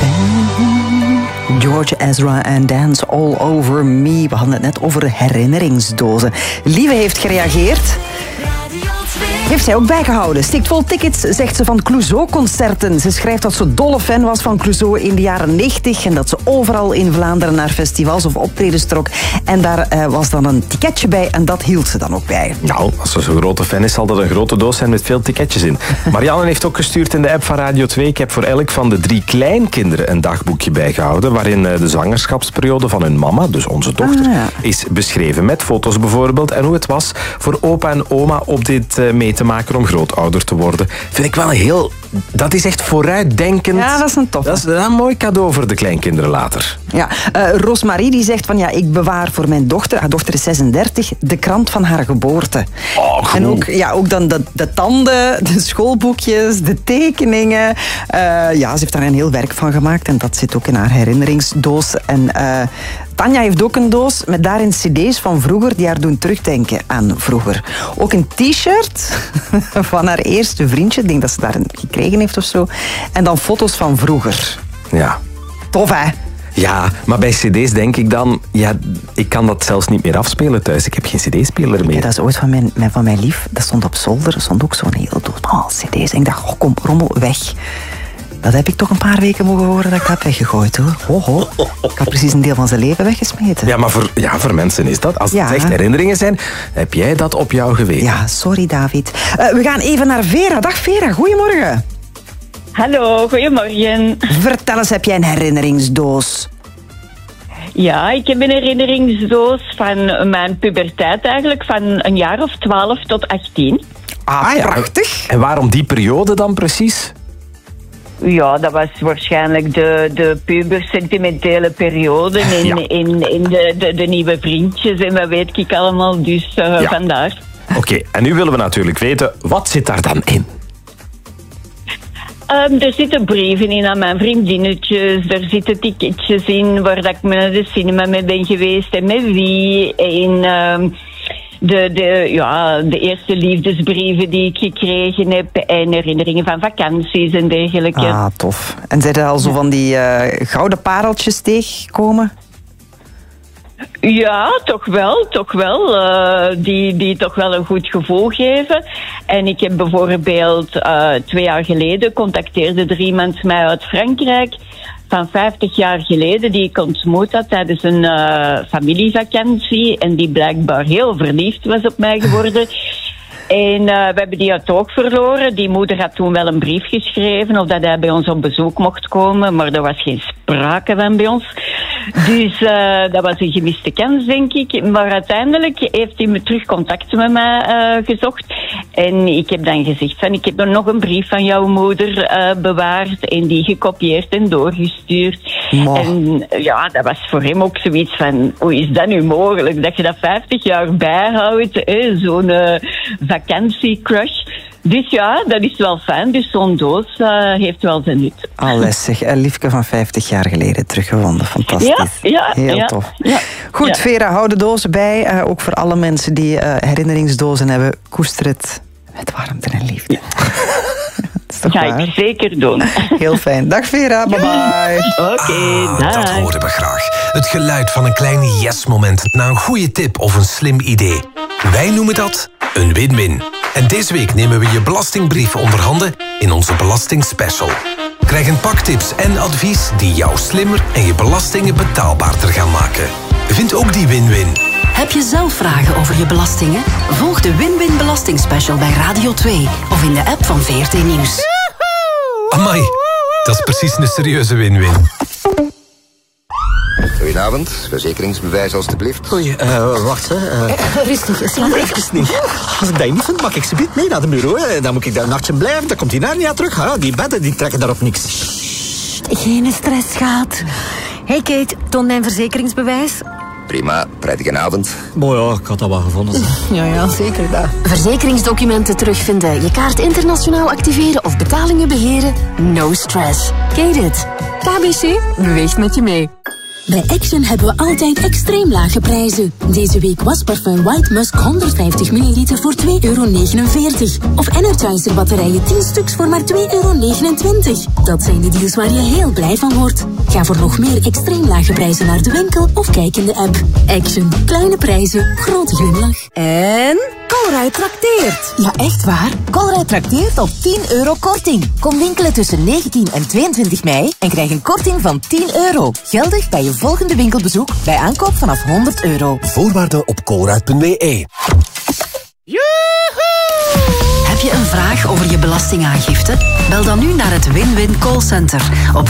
George Ezra en Dance All Over Me. We hadden het net over herinneringsdozen. Lieve heeft gereageerd. Heeft zij ook bijgehouden. Stikt vol tickets, zegt ze, van Clouseau-concerten. Ze schrijft dat ze dolle fan was van Clouseau in de jaren 90 en dat ze overal in Vlaanderen naar festivals of optredens trok. En daar was dan een ticketje bij en dat hield ze dan ook bij. Nou, als ze zo'n grote fan is, zal dat een grote doos zijn met veel ticketjes in. Marianne heeft ook gestuurd in de app van Radio 2. Ik heb voor elk van de 3 kleinkinderen een dagboekje bijgehouden, waarin de zwangerschapsperiode van hun mama, dus onze dochter, is beschreven. Met foto's bijvoorbeeld en hoe het was voor opa en oma op dit mee te maken om grootouder te worden. Vind ik wel een heel... Dat is echt vooruitdenkend. Ja, dat is een tof. Dat is een mooi cadeau voor de kleinkinderen later. Ja, Rosmarie die zegt van ik bewaar voor mijn dochter, haar dochter is 36, de krant van haar geboorte. Oh, goed. En ook dan de tanden, de schoolboekjes, de tekeningen. Ze heeft daar een heel werk van gemaakt en dat zit ook in haar herinneringsdoos. En Tanja heeft ook een doos met daarin cd's van vroeger die haar doen terugdenken aan vroeger. Ook een t-shirt van haar eerste vriendje. Ik denk dat ze daar een gekregen heeft of zo. En dan foto's van vroeger. Ja. Tof, hè? Ja, maar bij cd's denk ik dan... Ja, ik kan dat zelfs niet meer afspelen thuis. Ik heb geen cd-speler meer. Ja, dat is ooit van mijn lief. Dat stond op zolder. Er stond ook zo'n hele doos cd's. En ik dacht, kom, rommel weg. Dat heb ik toch een paar weken mogen horen dat ik dat heb weggegooid, hoor. Ik had precies een deel van zijn leven weggesmeten. Ja, maar voor mensen is dat. Als het echt herinneringen zijn, heb jij dat op jou geweten. Ja, sorry David. We gaan even naar Vera. Dag Vera, goedemorgen. Hallo, goedemorgen. Vertel eens, heb jij een herinneringsdoos? Ja, ik heb een herinneringsdoos van mijn puberteit eigenlijk, van een jaar of 12 tot 18. Ah, prachtig. En waarom die periode dan precies? Ja, dat was waarschijnlijk de puber-sentimentele periode in de nieuwe vriendjes en wat weet ik allemaal, dus vandaar. Oké, en nu willen we natuurlijk weten, wat zit daar dan in? Er zitten brieven in aan mijn vriendinnetjes, er zitten ticketjes in waar dat ik naar de cinema mee ben geweest en met wie. En de eerste liefdesbrieven die ik gekregen heb en herinneringen van vakanties en dergelijke. Ah, tof. En zijn er al zo van die gouden pareltjes tegengekomen? Ja, toch wel. Die toch wel een goed gevoel geven. En ik heb bijvoorbeeld 2 jaar geleden contacteerde er iemand mij uit Frankrijk van 50 jaar geleden die ik ontmoet had tijdens een familievakantie en die blijkbaar heel verliefd was op mij geworden. En we hebben die uit oog verloren. Die moeder had toen wel een brief geschreven of dat hij bij ons op bezoek mocht komen, maar er was geen sprake van bij ons. Dus dat was een gemiste kans, denk ik. Maar uiteindelijk heeft hij me terug contact met mij gezocht. En ik heb dan gezegd van, ik heb er nog een brief van jouw moeder bewaard en die gekopieerd en doorgestuurd. Wow. En ja, dat was voor hem ook zoiets van, hoe is dat nu mogelijk? Dat je dat 50 jaar bijhoudt, zo'n vakantiecrush. Dus ja, dat is wel fijn. Dus zo'n doos heeft wel zijn nut. Alles zeg, een liefje van 50 jaar geleden teruggevonden. Fantastisch. Heel tof. Ja. Goed, Vera, hou de dozen bij. Ook voor alle mensen die herinneringsdozen hebben. Koester het met warmte en liefde. Ga ik zeker doen. Heel fijn. Dag Vera, bye bye. Oké, dag. Dat horen we graag. Het geluid van een klein yes-moment na een goede tip of een slim idee. Wij noemen dat een win-win. En deze week nemen we je belastingbrief onder handen in onze belastingspecial. Krijg een pak tips en advies die jou slimmer en je belastingen betaalbaarder gaan maken. Vind ook die win-win. Heb je zelf vragen over je belastingen? Volg de Win-Win Belastingspecial bij Radio 2 of in de app van VRT Nieuws. Amai, dat is precies een serieuze win-win. Goedenavond, verzekeringsbewijs alstublieft. Oei, wacht hè. Rustig, Slaap even niet. Als ik dat niet vind, mag ik ze mee naar de bureau. Hè. Dan moet ik daar een nachtje blijven, dan komt hij naar niet aan terug. Ja, die bedden die trekken daarop niks. Sst, geen stress, schat. Hey Kate, toon mijn verzekeringsbewijs. Prima, prettige avond. Mooi ja, ik had dat wel gevonden. Ja, zeker dat. Verzekeringsdocumenten terugvinden, je kaart internationaal activeren of betalingen beheren? No stress. Kate it. KBC beweegt met je mee. Bij Action hebben we altijd extreem lage prijzen. Deze week wasparfum White Musk 150 ml voor €2,49. Of Energizer batterijen 10 stuks voor maar €2,29. Dat zijn de deals waar je heel blij van wordt. Ga voor nog meer extreem lage prijzen naar de winkel of kijk in de app. Action. Kleine prijzen, grote glimlach. En Colruyt trakteert. Ja, echt waar. Colruyt trakteert op €10 korting. Kom winkelen tussen 19 en 22 mei en krijg een korting van €10. Geldig bij je volgende winkelbezoek bij aankoop vanaf €100. Voorwaarden op colruyt.be. Heb je een vraag over je belastingaangifte? Bel dan nu naar het Win-Win Callcenter op